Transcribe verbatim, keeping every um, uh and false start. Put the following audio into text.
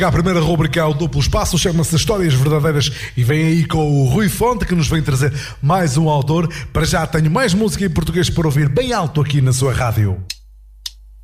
Cá a primeira rubrica é o Duplo Espaço, chama-se Histórias Verdadeiras e vem aí com o Rui Fonte, que nos vem trazer mais um autor. Para já tenho mais música em português para ouvir bem alto aqui na sua rádio.